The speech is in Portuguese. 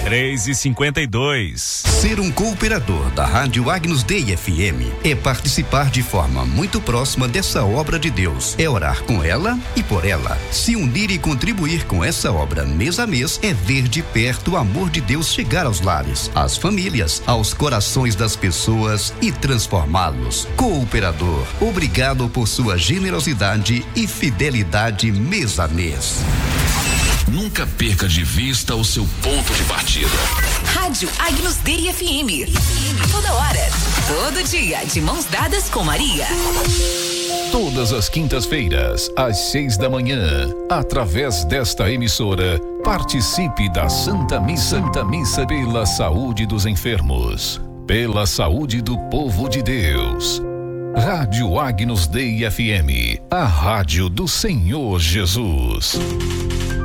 3h52. Ser um cooperador da Rádio Agnus Dei FM é participar de forma muito próxima dessa obra de Deus. É orar com ela e por ela. Se unir e contribuir com essa obra mês a mês é ver de perto o amor de Deus chegar aos lares, às famílias, aos corações das pessoas e transformá-los. Cooperador, obrigado por sua generosidade e fidelidade mês a mês. Nunca perca de vista o seu ponto de partida. Rádio Agnus Dei FM. Toda hora, todo dia, de mãos dadas com Maria. Todas as quintas-feiras, às 6 da manhã, através desta emissora, participe da Santa Missa. Santa Missa pela saúde dos enfermos, pela saúde do povo de Deus. Rádio Agnus Dei FM, a rádio do Senhor Jesus.